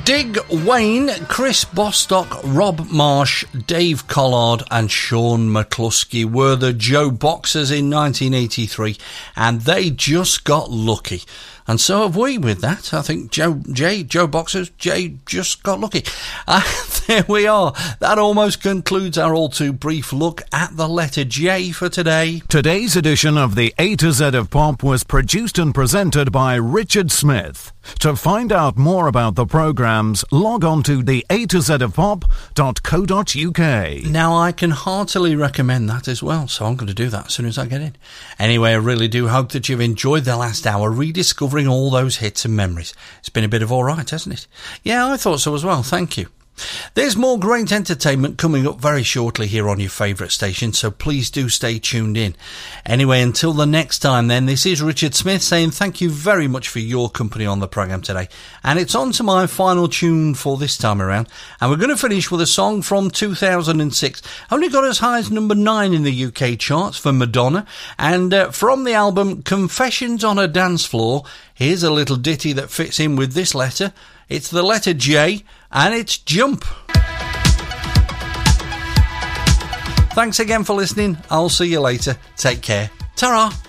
Dig Wayne, Chris Bostock, Rob Marsh, Dave Collard and Sean McCluskey were the Joe Boxers in 1983, and they just got lucky. And so have we with that. I think Joe Boxers, Jay just got lucky. There we are. That almost concludes our all too brief look at the letter J for today. Today's edition of the A to Z of Pop was produced and presented by Richard Smith. To find out more about the programmes, log on to the atozofpop.co.uk. Now, I can heartily recommend that as well, so I'm going to do that as soon as I get in. Anyway, I really do hope that you've enjoyed the last hour rediscovering all those hits and memories. It's been a bit of all right, hasn't it? Yeah, I thought so as well, thank you. There's more great entertainment coming up very shortly here on your favourite station, so please do stay tuned in. Anyway, until the next time then, this is Richard Smith saying thank you very much for your company on the programme today. And it's on to my final tune for this time around, and we're going to finish with a song from 2006. Only got as high as number 9 in the UK charts for Madonna, and from the album Confessions on a Dance Floor, here's a little ditty that fits in with this letter. It's the letter J, and it's Jump. Thanks again for listening. I'll see you later. Take care. Ta-ra.